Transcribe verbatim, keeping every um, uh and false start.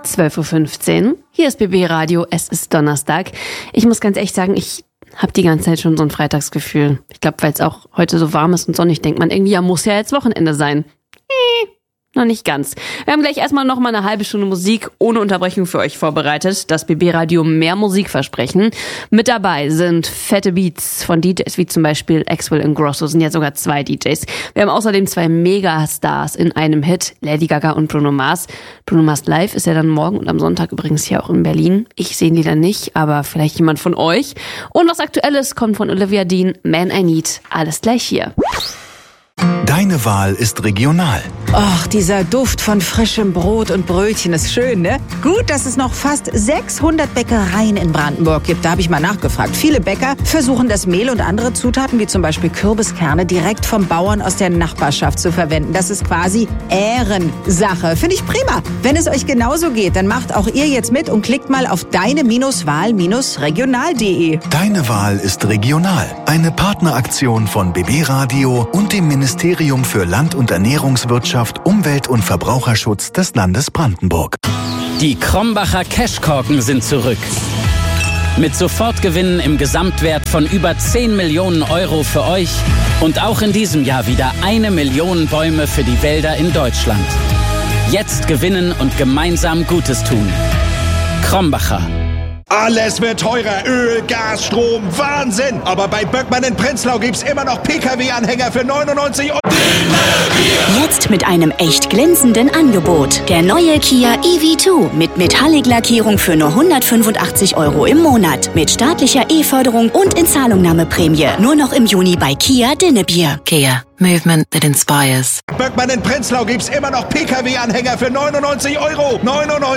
zwölf Uhr fünfzehn. Hier ist B B Radio, es ist Donnerstag. Ich muss ganz ehrlich sagen, ich habe die ganze Zeit schon so ein Freitagsgefühl. Ich glaube, weil es auch heute so warm ist und sonnig, denkt man irgendwie, ja, muss ja jetzt Wochenende sein. Äh, noch nicht ganz. Wir haben gleich erstmal noch mal eine halbe Stunde Musik ohne Unterbrechung für euch vorbereitet. Das B B Radio mehr Musikversprechen. Mit dabei sind fette Beats von D Js wie zum Beispiel Axwell und Grosso, sind ja sogar zwei D Js. Wir haben außerdem zwei Megastars in einem Hit, Lady Gaga und Bruno Mars. Bruno Mars Live ist ja dann morgen und am Sonntag übrigens hier auch in Berlin. Ich sehe ihn leider nicht, aber vielleicht jemand von euch. Und was Aktuelles kommt von Olivia Dean, Man I Need. Alles gleich hier. Deine Wahl ist regional. Och, dieser Duft von frischem Brot und Brötchen ist schön, ne? Gut, dass es noch fast sechshundert Bäckereien in Brandenburg gibt. Da habe ich mal nachgefragt. Viele Bäcker versuchen das Mehl und andere Zutaten, wie zum Beispiel Kürbiskerne, direkt vom Bauern aus der Nachbarschaft zu verwenden. Das ist quasi Ehrensache. Finde ich prima. Wenn es euch genauso geht, dann macht auch ihr jetzt mit und klickt mal auf deine-wahl regional punkt de. Deine Wahl ist regional. Eine Partneraktion von B B Radio und dem Ministerium für Land- und Ernährungswirtschaft, Umwelt- und Verbraucherschutz des Landes Brandenburg. Die Krombacher Cashkorken sind zurück. Mit Sofortgewinnen im Gesamtwert von über zehn Millionen Euro für euch und auch in diesem Jahr wieder eine Million Bäume für die Wälder in Deutschland. Jetzt gewinnen und gemeinsam Gutes tun. Krombacher. Alles wird teurer. Öl, Gas, Strom, Wahnsinn. Aber bei Böckmann in Prenzlau gibt's immer noch P K W-Anhänger für neunundneunzig Euro. Jetzt mit einem echt glänzenden Angebot. Der neue Kia E V zwei mit Metallic-Lackierung für nur hundertfünfundachtzig Euro im Monat. Mit staatlicher E-Förderung und Inzahlungnahmeprämie. Nur noch im Juni bei Kia Dinnebier. Kia. Movement that inspires. Böckmann in Prenzlau gibt's immer noch P K W-Anhänger für neunundneunzig Euro. neunundneunzig